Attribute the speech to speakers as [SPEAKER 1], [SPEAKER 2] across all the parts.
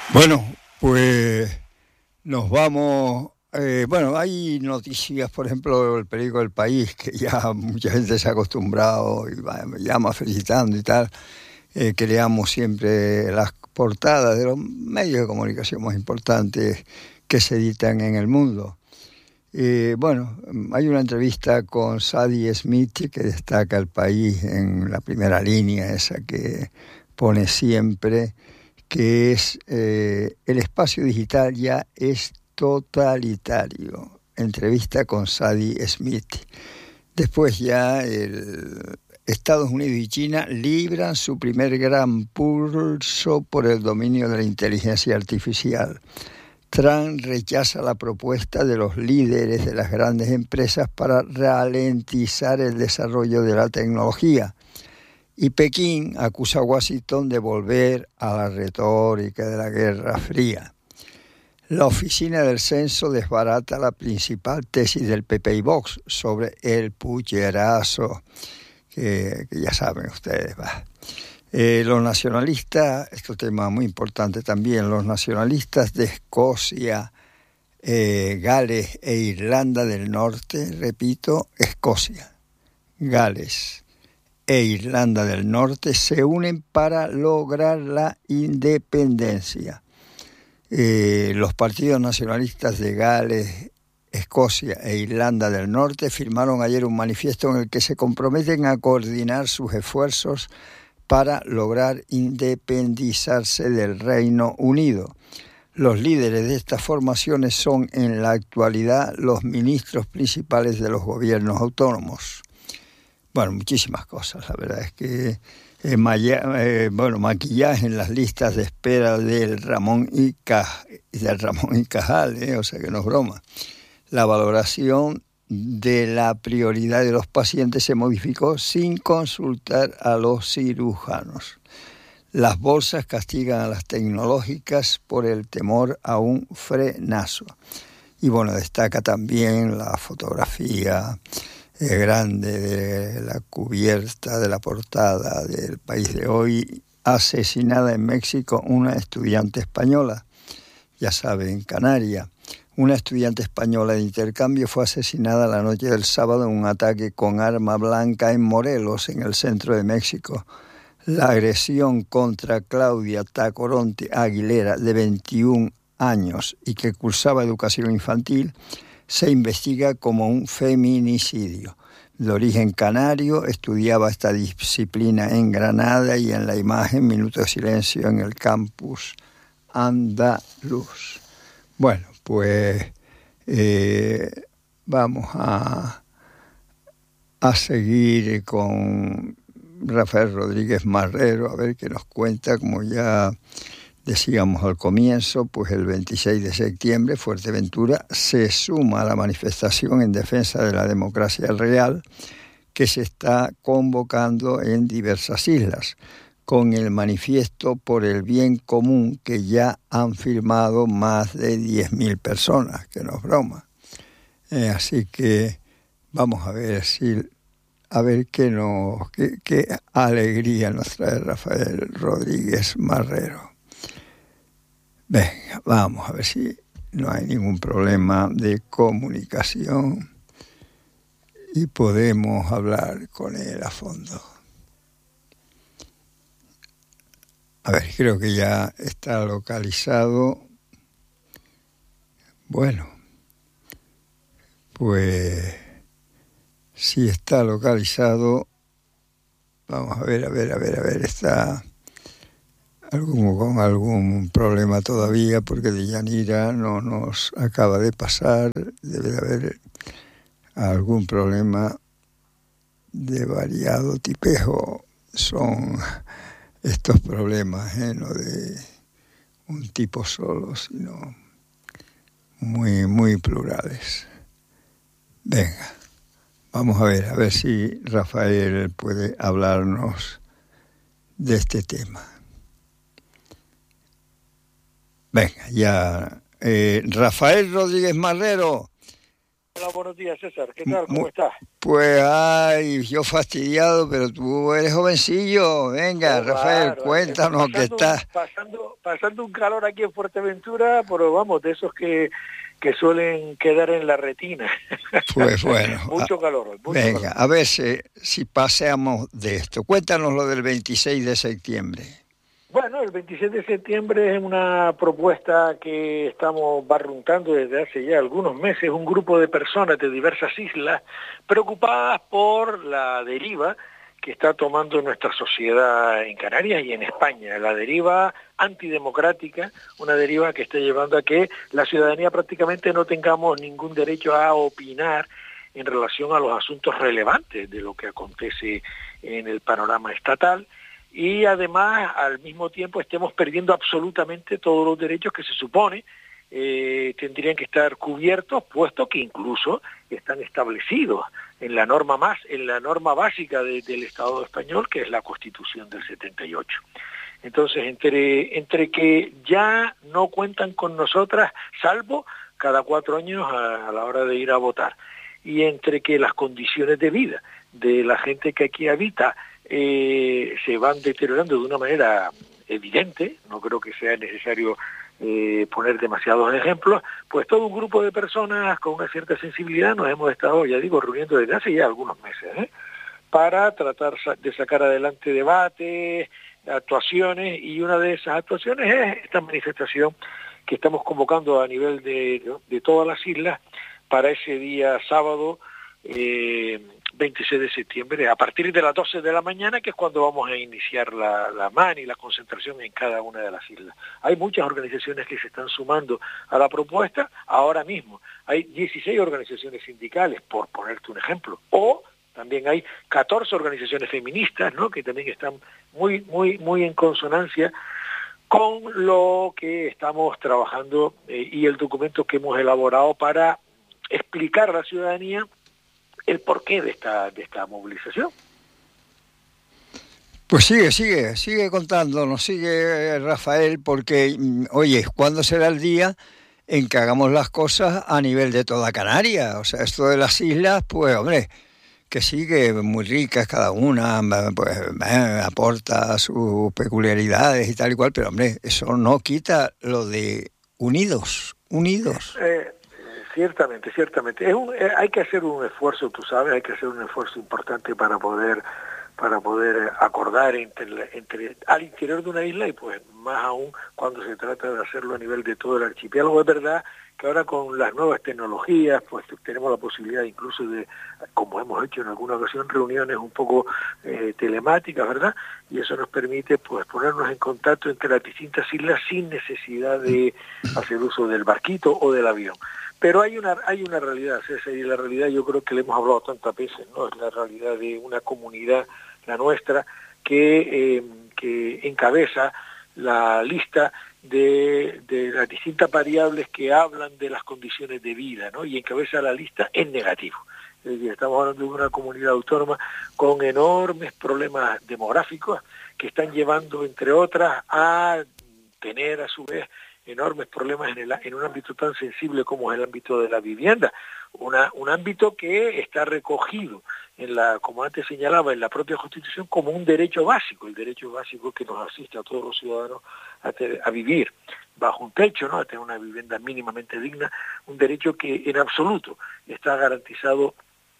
[SPEAKER 1] Bueno, pues nos vamos. Bueno, hay noticias, por ejemplo, el periódico El País, que ya mucha gente se ha acostumbrado y me llama felicitando y tal, que leamos siempre las portadas de los medios de comunicación más importantes que se editan en el mundo. Bueno, hay una entrevista con Sadie Smith que destaca El País en la primera línea, esa que pone siempre, que es el espacio digital ya es totalitario. Entrevista con Sadie Smith. Después ya Estados Unidos y China libran su primer gran pulso por el dominio de la inteligencia artificial. Trump rechaza la propuesta de los líderes de las grandes empresas para ralentizar el desarrollo de la tecnología. Y Pekín acusa a Washington de volver a la retórica de la Guerra Fría. La oficina del censo desbarata la principal tesis del PP y Vox sobre el pucherazo, que ya saben ustedes. Los nacionalistas, este tema muy importante también, los nacionalistas de Escocia, Gales e Irlanda del Norte, repito, Escocia, Gales e Irlanda del Norte se unen para lograr la independencia. Los partidos nacionalistas de Gales, Escocia e Irlanda del Norte firmaron ayer un manifiesto en el que se comprometen a coordinar sus esfuerzos para lograr independizarse del Reino Unido. Los líderes de estas formaciones son en la actualidad los ministros principales de los gobiernos autónomos. Bueno, muchísimas cosas, la verdad es que maquillaje en las listas de espera del Ramón y Cajal, o sea que no es broma. La valoración de la prioridad de los pacientes se modificó sin consultar a los cirujanos. Las bolsas castigan a las tecnológicas por el temor a un frenazo. Y bueno, destaca también la fotografía grande de la cubierta de la portada del País de hoy. Asesinada en México una estudiante española, ya saben, en Canarias. Una estudiante española de intercambio fue asesinada la noche del sábado en un ataque con arma blanca en Morelos, en el centro de México. La agresión contra Claudia Tacoronte Aguilera, de 21 años y que cursaba educación infantil, se investiga como un feminicidio. De origen canario, estudiaba esta disciplina en Granada y en la imagen Minuto de Silencio en el campus andaluz. Bueno, pues vamos a seguir con Rafael Rodríguez Marrero, a ver qué nos cuenta. Como ya decíamos al comienzo, pues el 26 de septiembre Fuerteventura se suma a la manifestación en defensa de la democracia real que se está convocando en diversas islas, con el manifiesto por el bien común que ya han firmado más de 10.000 personas, que no es broma. Así que vamos a ver qué alegría nos trae Rafael Rodríguez Marrero. Venga, vamos a ver si no hay ningún problema de comunicación y podemos hablar con él a fondo. A ver, creo que ya está localizado. Bueno, pues si está localizado, vamos a ver, está con algún problema todavía, porque de Yanira no nos acaba de pasar. Debe de haber algún problema de variado tipejo. Son estos problemas, no de un tipo solo, sino muy, muy plurales. Venga, vamos a ver si Rafael puede hablarnos de este tema. Venga, ya. Rafael Rodríguez Marrero,
[SPEAKER 2] Hola, buenos días, César. ¿Qué tal? ¿Cómo estás?
[SPEAKER 1] Pues, ay, yo fastidiado, pero tú eres jovencillo. Venga,
[SPEAKER 2] Qué
[SPEAKER 1] Rafael,
[SPEAKER 2] bárbaro.
[SPEAKER 1] cuéntanos qué está.
[SPEAKER 2] Pasando un calor aquí en Fuerteventura, pero vamos, de esos que suelen quedar en la retina.
[SPEAKER 1] Pues bueno,
[SPEAKER 2] Mucho calor hoy, mucho
[SPEAKER 1] venga,
[SPEAKER 2] calor.
[SPEAKER 1] a ver si paseamos de esto. Cuéntanos lo del 26 de septiembre.
[SPEAKER 2] Bueno, el 26 de septiembre es una propuesta que estamos barruntando desde hace ya algunos meses, un grupo de personas de diversas islas preocupadas por la deriva que está tomando nuestra sociedad en Canarias y en España, la deriva antidemocrática, una deriva que está llevando a que la ciudadanía prácticamente no tengamos ningún derecho a opinar en relación a los asuntos relevantes de lo que acontece en el panorama estatal, y además al mismo tiempo estemos perdiendo absolutamente todos los derechos que se supone tendrían que estar cubiertos, puesto que incluso están establecidos en la norma básica del Estado español, que es la Constitución del 78. Entonces, entre que ya no cuentan con nosotras, salvo cada 4 años a la hora de ir a votar, y entre que las condiciones de vida de la gente que aquí habita se van deteriorando de una manera evidente, no creo que sea necesario poner demasiados ejemplos, pues todo un grupo de personas con una cierta sensibilidad nos hemos estado, ya digo, reuniendo desde hace ya algunos meses, para tratar de sacar adelante debates, actuaciones, y una de esas actuaciones es esta manifestación que estamos convocando a nivel de todas las islas para ese día sábado 26 de septiembre, a partir de las 12 de la mañana, que es cuando vamos a iniciar la MAN y la concentración en cada una de las islas. Hay muchas organizaciones que se están sumando a la propuesta ahora mismo. Hay 16 organizaciones sindicales, por ponerte un ejemplo, o también hay 14 organizaciones feministas, ¿no?, que también están muy en consonancia con lo que estamos trabajando y el documento que hemos elaborado para explicar a la ciudadanía el porqué de esta movilización.
[SPEAKER 1] Pues sigue contándonos, sigue Rafael, porque, oye, ¿cuándo será el día en que hagamos las cosas a nivel de toda Canarias? O sea, esto de las islas, pues, hombre, que sí, que muy ricas cada una, pues aporta sus peculiaridades y tal y cual, pero, hombre, eso no quita lo de unidos.
[SPEAKER 2] Ciertamente. Hay que hacer un esfuerzo, tú sabes, hay que hacer un esfuerzo importante para poder acordar al interior de una isla, y pues más aún cuando se trata de hacerlo a nivel de todo el archipiélago. Es verdad que ahora con las nuevas tecnologías pues tenemos la posibilidad incluso de, como hemos hecho en alguna ocasión, reuniones un poco telemáticas, ¿verdad? Y eso nos permite pues ponernos en contacto entre las distintas islas sin necesidad de hacer uso del barquito o del avión. Pero hay una realidad, César, y la realidad yo creo que le hemos hablado tantas veces, ¿no? Es la realidad de una comunidad, la nuestra, que encabeza la lista de las distintas variables que hablan de las condiciones de vida, ¿no? Y encabeza la lista en negativo. Es decir, estamos hablando de una comunidad autónoma con enormes problemas demográficos que están llevando, entre otras, a tener a su vez enormes problemas en un ámbito tan sensible como es el ámbito de la vivienda, un ámbito que está recogido como antes señalaba, en la propia Constitución como un derecho básico, el derecho básico que nos asiste a todos los ciudadanos a vivir bajo un techo, ¿no?, a tener una vivienda mínimamente digna, un derecho que en absoluto está garantizado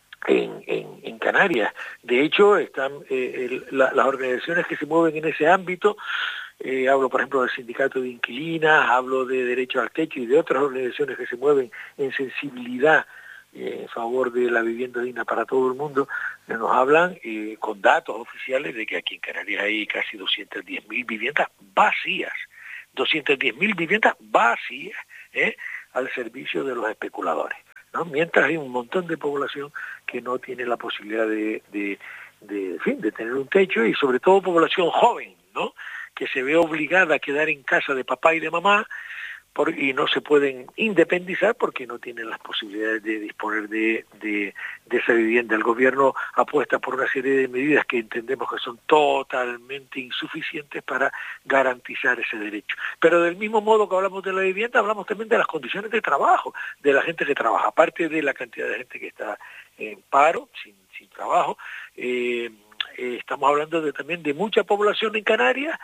[SPEAKER 2] en Canarias. De hecho, están las organizaciones que se mueven en ese ámbito. Hablo, por ejemplo, del sindicato de inquilinas, hablo de Derecho al Techo y de otras organizaciones que se mueven en sensibilidad en favor de la vivienda digna para todo el mundo. Nos hablan con datos oficiales de que aquí en Canarias hay casi 210.000 viviendas vacías, 210.000 viviendas vacías al servicio de los especuladores, ¿no? Mientras hay un montón de población que no tiene la posibilidad de tener un techo, y sobre todo población joven, ¿no?, que se ve obligada a quedar en casa de papá y de mamá y no se pueden independizar porque no tienen las posibilidades de disponer de esa vivienda. El gobierno apuesta por una serie de medidas que entendemos que son totalmente insuficientes para garantizar ese derecho. Pero del mismo modo que hablamos de la vivienda, hablamos también de las condiciones de trabajo de la gente que trabaja, aparte de la cantidad de gente que está en paro, sin trabajo. Estamos hablando también de mucha población en Canarias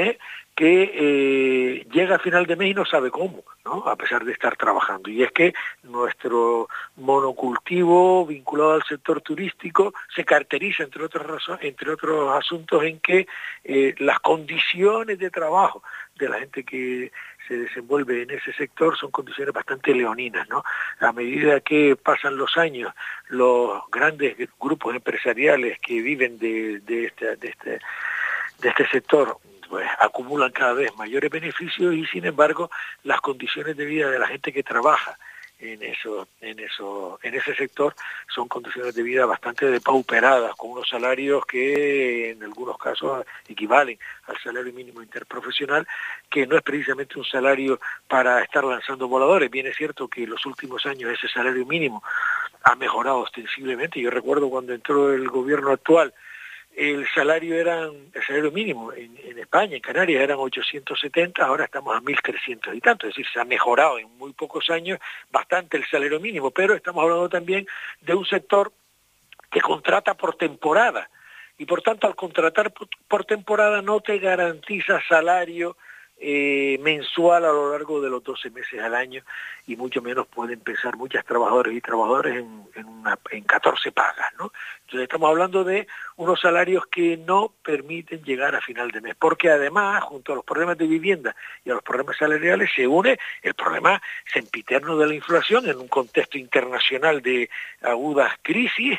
[SPEAKER 2] que llega a final de mes y no sabe cómo, ¿no? A pesar de estar trabajando. Y es que nuestro monocultivo vinculado al sector turístico se caracteriza, entre otros asuntos, en que las condiciones de trabajo de la gente que se desenvuelve en ese sector son condiciones bastante leoninas, ¿no? A medida que pasan los años, los grandes grupos empresariales que viven de este sector pues acumulan cada vez mayores beneficios y sin embargo las condiciones de vida de la gente que trabaja en ese sector son condiciones de vida bastante depauperadas, con unos salarios que en algunos casos equivalen al salario mínimo interprofesional, que no es precisamente un salario para estar lanzando voladores. Bien es cierto que en los últimos años ese salario mínimo ha mejorado ostensiblemente. Yo recuerdo cuando entró el gobierno actual, el salario mínimo en España, en Canarias, eran 870, ahora estamos a 1.300 y tanto, es decir, se ha mejorado en muy pocos años bastante el salario mínimo, pero estamos hablando también de un sector que contrata por temporada, y por tanto al contratar por temporada no te garantiza salario mensual a lo largo de los 12 meses al año, y mucho menos pueden pensar muchas trabajadoras y trabajadores en 14 pagas, ¿no? Entonces estamos hablando de unos salarios que no permiten llegar a final de mes, porque además, junto a los problemas de vivienda y a los problemas salariales, se une el problema sempiterno de la inflación en un contexto internacional de agudas crisis,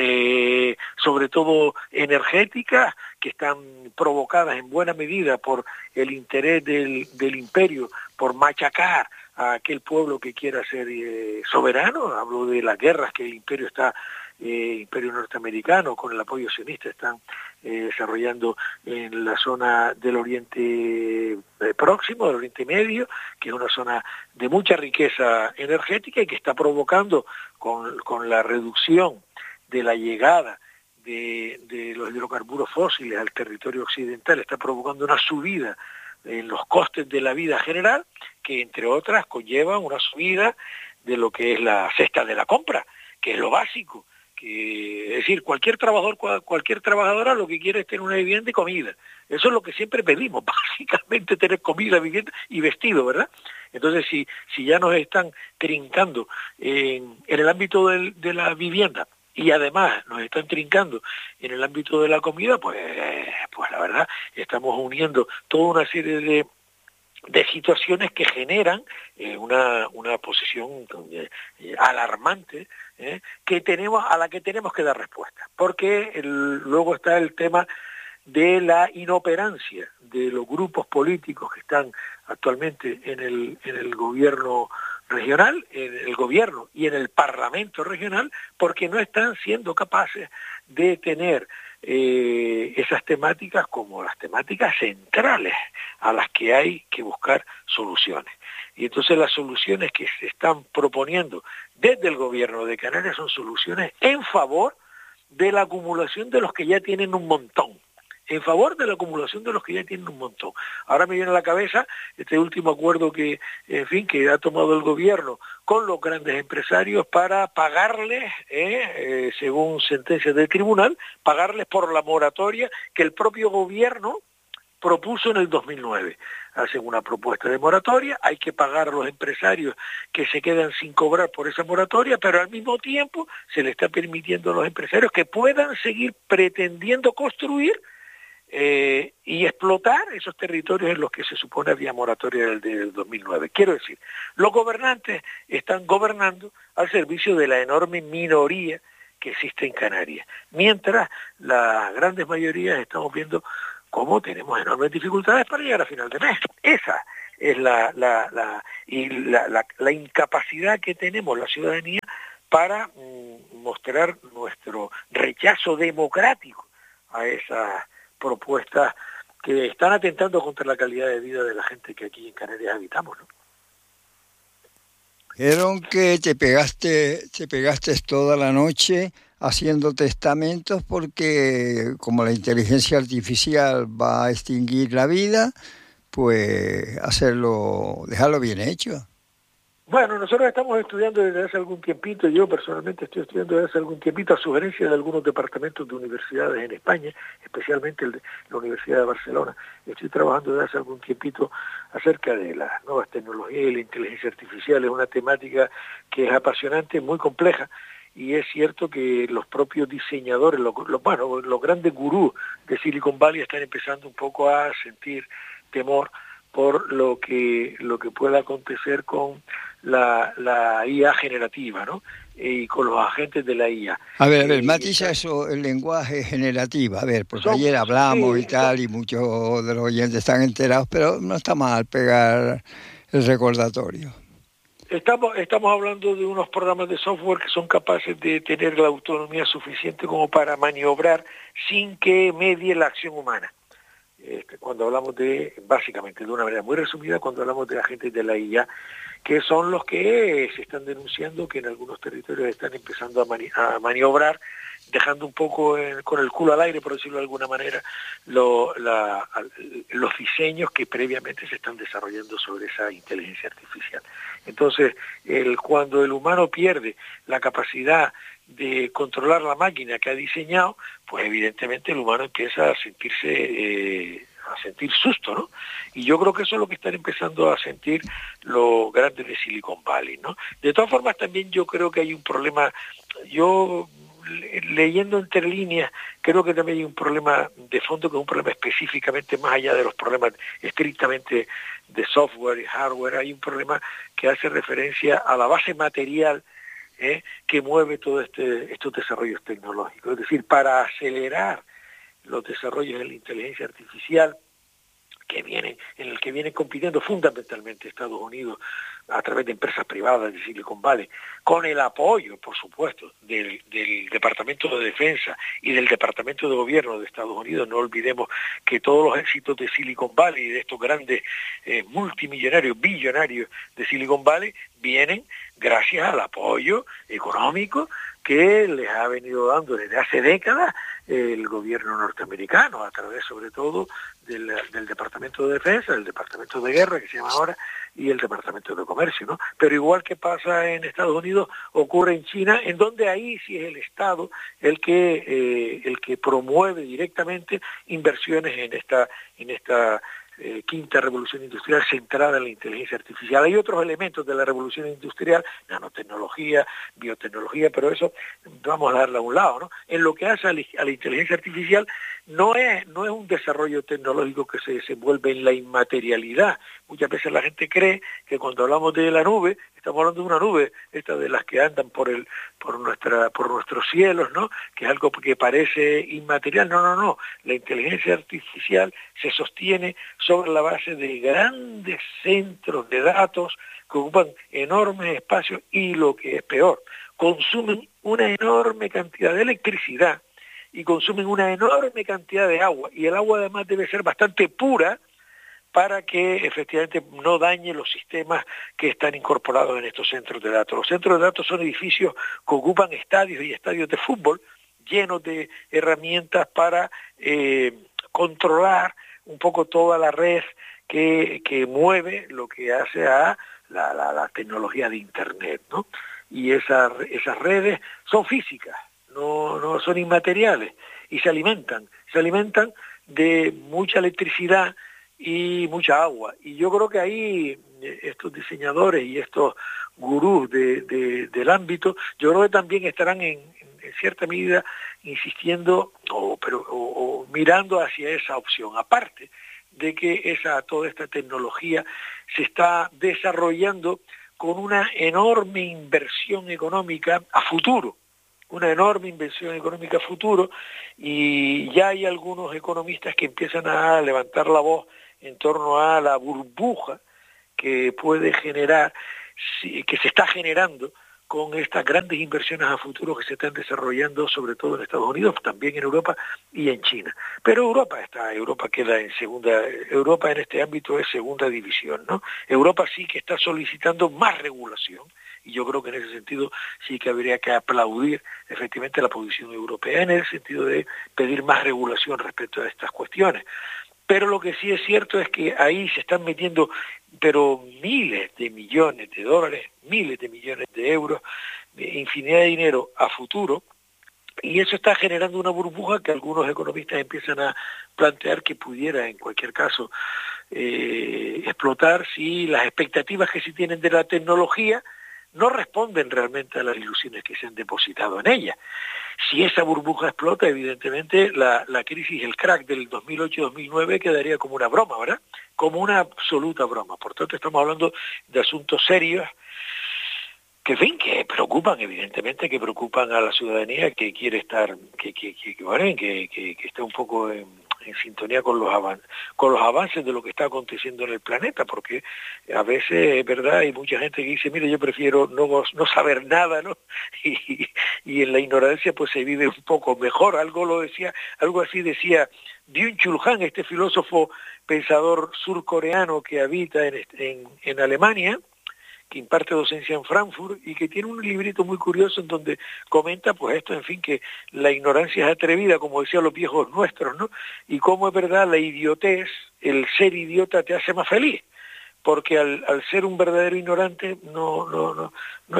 [SPEAKER 2] sobre todo energéticas, que están provocadas en buena medida por el interés del imperio por machacar a aquel pueblo que quiera ser soberano. Hablo de las guerras que el imperio imperio norteamericano con el apoyo sionista están desarrollando en la zona del Oriente Próximo, del Oriente Medio, que es una zona de mucha riqueza energética y que está provocando con la reducción de la llegada de los hidrocarburos fósiles al territorio occidental, está provocando una subida en los costes de la vida general, que entre otras conllevan una subida de lo que es la cesta de la compra, que es lo básico. Es decir, cualquier trabajador, cualquier trabajadora lo que quiere es tener una vivienda y comida. Eso es lo que siempre pedimos, básicamente tener comida, vivienda y vestido, ¿verdad? Entonces, si ya nos están trincando en el ámbito de la vivienda, y además nos están trincando en el ámbito de la comida, pues la verdad, estamos uniendo toda una serie de situaciones que generan una posición alarmante a la que tenemos que dar respuesta. Porque luego está el tema de la inoperancia de los grupos políticos que están actualmente en el gobierno regional, en el gobierno y en el Parlamento regional, porque no están siendo capaces de tener esas temáticas como las temáticas centrales a las que hay que buscar soluciones. Y entonces las soluciones que se están proponiendo desde el gobierno de Canarias son soluciones en favor de la acumulación de los que ya tienen un montón. En favor de la acumulación de los que ya tienen un montón. Ahora me viene a la cabeza este último acuerdo que ha tomado el gobierno con los grandes empresarios para pagarles, según sentencias del tribunal, pagarles por la moratoria que el propio gobierno propuso en el 2009. Hacen una propuesta de moratoria, hay que pagar a los empresarios que se quedan sin cobrar por esa moratoria, pero al mismo tiempo se le está permitiendo a los empresarios que puedan seguir pretendiendo construir y explotar esos territorios en los que se supone había moratoria del 2009. Quiero decir, los gobernantes están gobernando al servicio de la enorme minoría que existe en Canarias, mientras las grandes mayorías estamos viendo cómo tenemos enormes dificultades para llegar a final de mes. Esa es la incapacidad que tenemos la ciudadanía para mostrar nuestro rechazo democrático a esas propuestas que están atentando contra la calidad de vida de la gente que aquí en Canarias habitamos, ¿no?
[SPEAKER 1] Dijeron que te pegaste toda la noche haciendo testamentos porque como la inteligencia artificial va a extinguir la vida, pues dejarlo bien hecho.
[SPEAKER 2] Bueno, nosotros estamos estudiando desde hace algún tiempito, yo personalmente estoy estudiando desde hace algún tiempito a sugerencia de algunos departamentos de universidades en España, especialmente la Universidad de Barcelona. Estoy trabajando desde hace algún tiempito acerca de las nuevas tecnologías y la inteligencia artificial. Es una temática que es apasionante, muy compleja, y es cierto que los propios diseñadores, los grandes gurús de Silicon Valley están empezando un poco a sentir temor por lo que pueda acontecer con la IA generativa, ¿no? Y con los agentes de la IA.
[SPEAKER 1] A ver, matiza eso, el lenguaje generativo. A ver, porque ayer hablamos y tal, y muchos de los oyentes están enterados, pero no está mal pegar el recordatorio.
[SPEAKER 2] Estamos hablando de unos programas de software que son capaces de tener la autonomía suficiente como para maniobrar sin que medie la acción humana. Cuando hablamos básicamente, de una manera muy resumida, cuando hablamos de agentes de la IA, que son los que se están denunciando que en algunos territorios están empezando a maniobrar, dejando un poco con el culo al aire, por decirlo de alguna manera, los diseños que previamente se están desarrollando sobre esa inteligencia artificial. Entonces, cuando el humano pierde la capacidad de controlar la máquina que ha diseñado, pues evidentemente el humano empieza a sentir susto, ¿no? Y yo creo que eso es lo que están empezando a sentir los grandes de Silicon Valley, ¿no? De todas formas, también yo creo que hay un problema, leyendo entre líneas, creo que también hay un problema de fondo, que es un problema específicamente más allá de los problemas estrictamente de software y hardware. Hay un problema que hace referencia a la base material que mueve todos estos desarrollos tecnológicos. Es decir, para acelerar los desarrollos de la inteligencia artificial en el que vienen compitiendo fundamentalmente Estados Unidos a través de empresas privadas de Silicon Valley, con el apoyo, por supuesto, del Departamento de Defensa y del Departamento de Gobierno de Estados Unidos. No olvidemos que todos los éxitos de Silicon Valley y de estos grandes multimillonarios, billonarios de Silicon Valley, vienen gracias al apoyo económico que les ha venido dando desde hace décadas el gobierno norteamericano, a través sobre todo del Departamento de Defensa, del Departamento de Guerra, que se llama ahora, y el Departamento de Comercio, ¿no? Pero igual que pasa en Estados Unidos, ocurre en China, en donde ahí sí es el Estado el que promueve directamente inversiones en esta quinta revolución industrial centrada en la inteligencia artificial. Hay otros elementos de la revolución industrial, nanotecnología, biotecnología, pero eso vamos a darle a un lado, ¿no? En lo que hace a la inteligencia artificial, no es un desarrollo tecnológico que se desenvuelve en la inmaterialidad. Muchas veces la gente cree que cuando hablamos de la nube, estamos hablando de una nube, esta de las que andan por nuestros cielos, ¿no? Que es algo que parece inmaterial. No. La inteligencia artificial se sostiene sobre la base de grandes centros de datos que ocupan enormes espacios y, lo que es peor, consumen una enorme cantidad de electricidad y consumen una enorme cantidad de agua, y el agua además debe ser bastante pura para que efectivamente no dañe los sistemas que están incorporados en estos centros de datos. Los centros de datos son edificios que ocupan estadios y estadios de fútbol llenos de herramientas para controlar un poco toda la red que mueve lo que hace a la tecnología de Internet, ¿no? Y esas redes son físicas, no son inmateriales, y se alimentan de mucha electricidad y mucha agua. Y yo creo que ahí estos diseñadores y estos gurús del ámbito, yo creo que también estarán en cierta medida insistiendo o mirando hacia esa opción, aparte de que toda esta tecnología se está desarrollando con una enorme inversión económica a futuro, y ya hay algunos economistas que empiezan a levantar la voz en torno a la burbuja que puede generar, que se está generando con estas grandes inversiones a futuro que se están desarrollando sobre todo en Estados Unidos, también en Europa y en China. Pero Europa queda en segunda, Europa en este ámbito es segunda división, ¿no? Europa sí que está solicitando más regulación, Y yo creo que en ese sentido sí que habría que aplaudir efectivamente la posición europea en el sentido de pedir más regulación respecto a estas cuestiones. Pero lo que sí es cierto es que ahí se están metiendo pero miles de millones de dólares, miles de millones de euros, infinidad de dinero a futuro, y eso está generando una burbuja que algunos economistas empiezan a plantear que pudiera en cualquier caso explotar si las expectativas que se tienen de la tecnología no responden realmente a las ilusiones que se han depositado en ella. Si esa burbuja explota, evidentemente la crisis, el crack del 2008-2009 quedaría como una broma, ¿verdad? Como una absoluta broma. Por tanto, estamos hablando de asuntos serios que, en fin, que preocupan, evidentemente, que preocupan a la ciudadanía que quiere estar, que está un poco en sintonía con los avances de lo que está aconteciendo en el planeta, porque a veces, es verdad, hay mucha gente que dice, mire, yo prefiero no saber nada, ¿no? Y en la ignorancia pues se vive un poco mejor. Algo así decía Byung-Chul Han, este filósofo pensador surcoreano que habita en Alemania, que imparte docencia en Frankfurt y que tiene un librito muy curioso en donde comenta pues esto, en fin, que la ignorancia es atrevida, como decían los viejos nuestros, ¿no? Y cómo es verdad la idiotez, el ser idiota te hace más feliz, porque al ser un verdadero ignorante no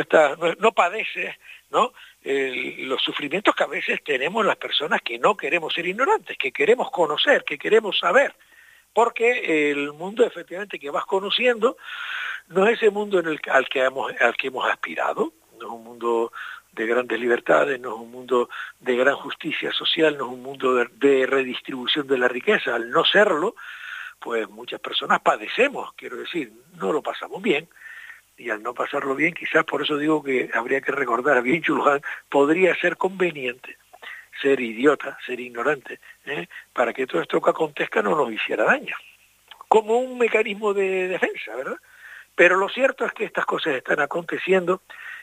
[SPEAKER 2] padeces, ¿no? Los sufrimientos que a veces tenemos las personas que no queremos ser ignorantes, que queremos conocer, que queremos saber, porque el mundo efectivamente que vas conociendo no es ese mundo al que hemos aspirado, no es un mundo de grandes libertades, no es un mundo de gran justicia social, no es un mundo de redistribución de la riqueza. Al no serlo, pues muchas personas padecemos, quiero decir, no lo pasamos bien, y al no pasarlo bien, quizás por eso digo que habría que recordar a Byung-Chul Han, podría ser conveniente ser idiota, ser ignorante, para que todo esto que acontezca no nos hiciera daño, como un mecanismo de defensa, ¿verdad? Pero lo cierto es que estas cosas están aconteciendo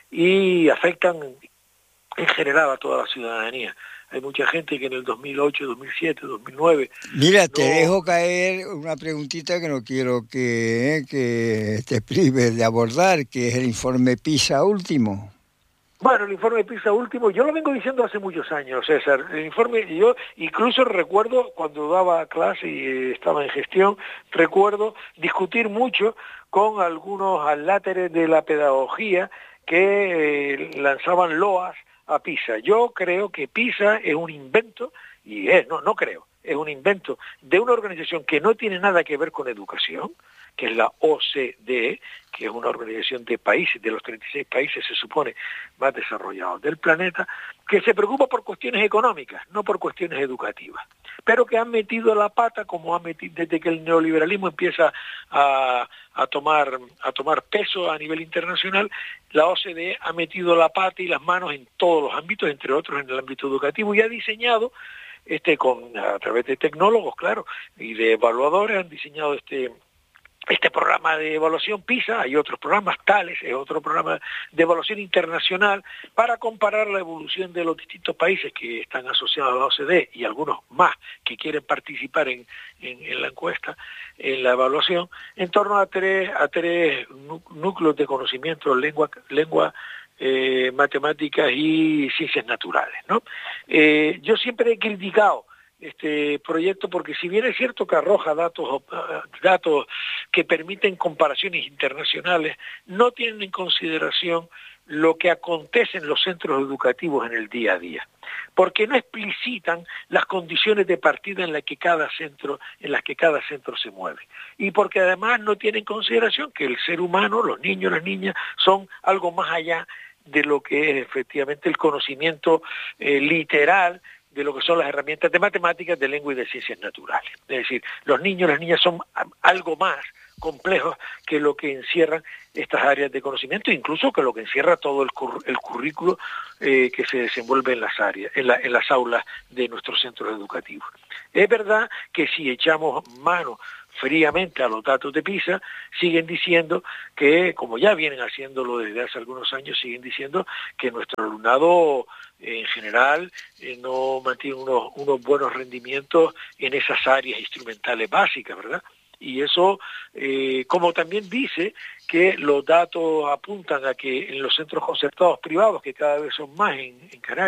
[SPEAKER 2] y afectan en general a toda la ciudadanía. Hay mucha gente que en el 2008, 2007, 2009...
[SPEAKER 1] Mira, te dejo caer una preguntita que no quiero que te prives de abordar, que es el informe PISA último.
[SPEAKER 2] Bueno, el informe PISA último, yo lo vengo diciendo hace muchos años, César. El informe, yo incluso recuerdo cuando daba clase y estaba en gestión, recuerdo discutir mucho con algunos aláteres de la pedagogía que lanzaban loas a PISA. Yo creo que PISA es un invento, y no creo, es un invento de una organización que no tiene nada que ver con educación, que es la OCDE, que es una organización de países, de los 36 países, se supone, más desarrollados del planeta, que se preocupa por cuestiones económicas, no por cuestiones educativas, pero que han metido la pata, como desde que el neoliberalismo empieza a tomar peso a nivel internacional, la OCDE ha metido la pata y las manos en todos los ámbitos, entre otros en el ámbito educativo, y ha diseñado, a través de tecnólogos, claro, y de evaluadores, han diseñado este programa de evaluación PISA. Hay otros programas, TALES, es otro programa de evaluación internacional para comparar la evolución de los distintos países que están asociados a la OCDE y algunos más que quieren participar en la encuesta, en la evaluación, en torno a tres núcleos de conocimiento: lengua, matemáticas y ciencias naturales, ¿no? Yo siempre he criticado este proyecto porque, si bien es cierto que arroja datos que permiten comparaciones internacionales, no tienen en consideración lo que acontece en los centros educativos en el día a día, porque no explicitan las condiciones de partida en las que cada centro se mueve, y porque además no tienen en consideración que el ser humano, los niños, las niñas, son algo más allá de lo que es efectivamente el conocimiento literal de lo que son las herramientas de matemáticas, de lengua y de ciencias naturales. Es decir, los niños, las niñas son algo más complejos que lo que encierran estas áreas de conocimiento, incluso que lo que encierra todo el currículo que se desenvuelve en las aulas de nuestros centros educativos. Es verdad que si echamos mano fríamente a los datos de PISA, siguen diciendo que, como ya vienen haciéndolo desde hace algunos años, siguen diciendo que nuestro alumnado en general no mantiene unos buenos rendimientos en esas áreas instrumentales básicas, ¿verdad? Y eso, como también dice que los datos apuntan a que en los centros concertados privados, que cada vez son más en Canarias,